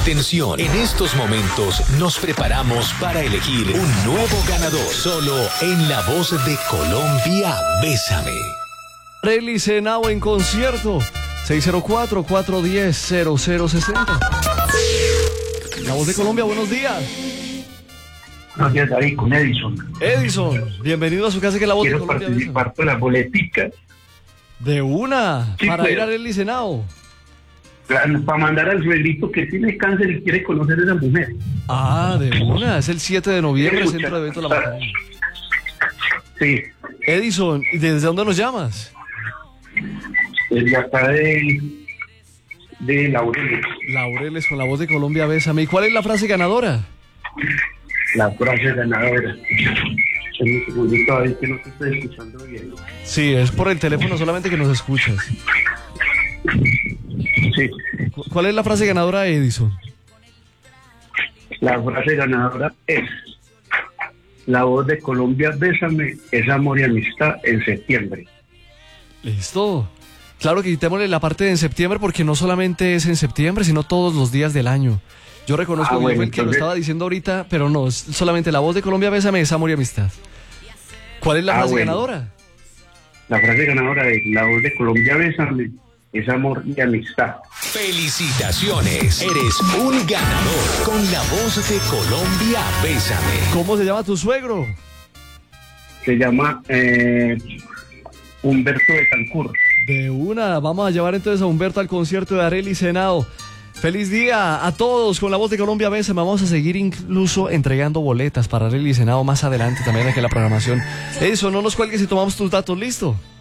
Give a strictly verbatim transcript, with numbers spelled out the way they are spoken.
Atención, en estos momentos nos preparamos para elegir un nuevo ganador. Solo en La Voz de Colombia, Bésame. Arelis Henao en concierto. seis cero cuatro, cuatro uno cero, cero cero seis cero. La Voz de Colombia, buenos días. Buenos días, David, con Edison. Edison, bienvenido a su casa que La Voz Quiero de Colombia. participar Bésame. con las boleticas. De una, Sí, para pero- ir a Arelis Henao. Para, para mandar al suegrito que tiene cáncer y quiere conocer a esa mujer. Ah, de una, es el siete de noviembre, Escucha. Centro de Eventos La Macarena. Sí, Edison, ¿y desde dónde nos llamas? desde acá de, de Laureles. Laureles con La Voz de Colombia, Bésame. ¿Y cuál es la frase ganadora? La frase ganadora. En un segundito, a ver que no te estoy escuchando bien. Sí, es por el teléfono solamente que nos escuchas. Sí, Cu- ¿Cuál es la frase ganadora, Edison? la frase ganadora es: La Voz de Colombia, Bésame, es amor y amistad en septiembre. Listo. Claro que quitémosle la parte de en septiembre porque no solamente es en septiembre, sino todos los días del año. Yo reconozco Ah, que bueno, fue el que lo entonces- estaba diciendo ahorita, pero no, es solamente La Voz de Colombia, Bésame, es amor y amistad. ¿Cuál es la Ah, frase bueno. ganadora? La frase ganadora es: La Voz de Colombia, Bésame, es amor y amistad. Felicitaciones, eres un ganador con La Voz de Colombia, Bésame. ¿Cómo se llama tu suegro? Se llama eh, Humberto de Cancún. De una, vamos a llevar entonces a Humberto al concierto de Arelis Henao. Feliz día a todos con La Voz de Colombia, Bésame. Vamos a seguir incluso entregando boletas para Arelis Henao más adelante también aquí en la programación. Eso, no nos cuelgues y tomamos tus datos, ¿listo?